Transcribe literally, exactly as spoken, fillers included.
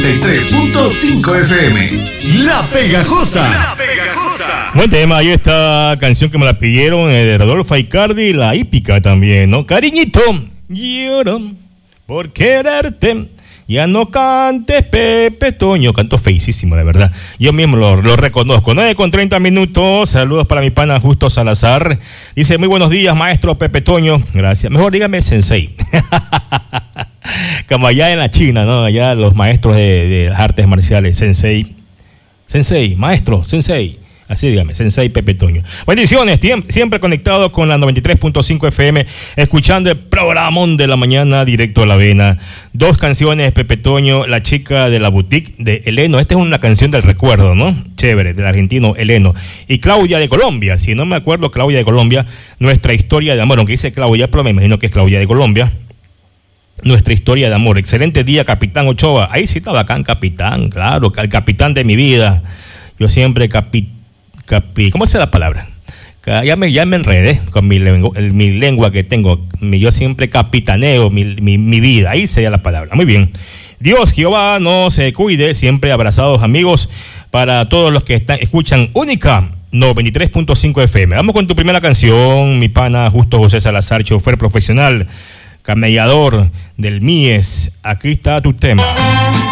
noventa y tres punto cinco F M. La Pegajosa. La Pegajosa. Buen tema, ahí está canción que me la pidieron eh, de Rodolfo Aicardi, la hípica también, ¿no? Cariñito, lloro por quererte. Ya no cantes, Pepe Toño. Canto feísimo, la verdad. Yo mismo lo, lo reconozco. nueve con treinta minutos. Saludos para mi pana Justo Salazar. Dice, muy buenos días, maestro Pepe Toño. Gracias. Mejor dígame sensei. Como allá en la China, ¿no? Allá los maestros de, de artes marciales. Sensei. Sensei, maestro, sensei. Así dígame, Sensei Pepe Toño. Bendiciones, siempre conectado con la noventa y tres punto cinco F M, escuchando el programón de la mañana directo a la vena. Dos canciones, Pepe Toño, La chica de la boutique de Eleno. Esta es una canción del recuerdo, ¿no? Chévere, del argentino Eleno. Y Claudia de Colombia, si no me acuerdo, Claudia de Colombia, Nuestra historia de amor, aunque dice Claudia, pero me imagino que es Claudia de Colombia. Nuestra historia de amor. Excelente día, Capitán Ochoa. Ahí sí estaba acá, Capitán, claro, el capitán de mi vida. Yo siempre capitán. Capi, ¿cómo es la palabra? Ya me, ya me enredé con mi lengua, mi lengua que tengo. Mi, yo siempre capitaneo mi, mi, mi vida. Ahí sería la palabra. Muy bien. Dios, Jehová, nos se cuide. Siempre abrazados, amigos. Para todos los que están, escuchan Única noventa y tres punto cinco F M. Vamos con tu primera canción, mi pana Justo José Salazar, chofer profesional, camellador del M I E S. Aquí está tu tema.